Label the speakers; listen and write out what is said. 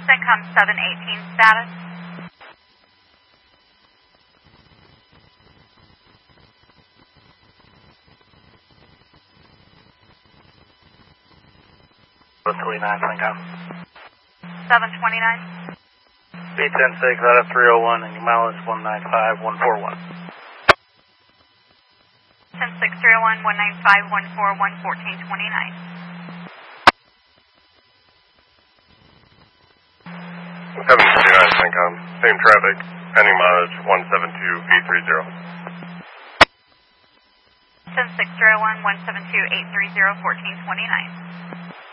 Speaker 1: CENTCOM 718 status.
Speaker 2: What's 29, CENTCOM?
Speaker 1: 729.
Speaker 2: B106 out of 301 and your mileage 195,141.
Speaker 1: 10631, 195, 141, 1429.
Speaker 3: 729 CENTCOM, same traffic, pending mileage 172,830.
Speaker 1: 10601, 172, 830, 1429.